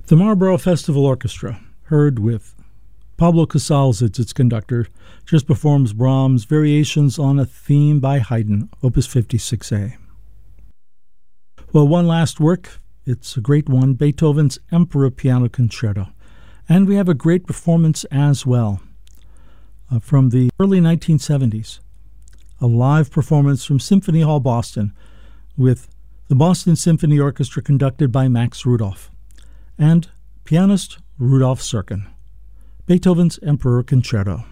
The Marlborough Festival Orchestra, heard with Pablo Casals as its conductor, just performs Brahms' Variations on a Theme by Haydn, Opus 56A. Well, one last work, it's a great one, Beethoven's Emperor Piano Concerto. And we have a great performance as well from the early 1970s, a live performance from Symphony Hall, Boston, with the Boston Symphony Orchestra conducted by Max Rudolph and pianist Rudolf Serkin. Beethoven's Emperor Concerto.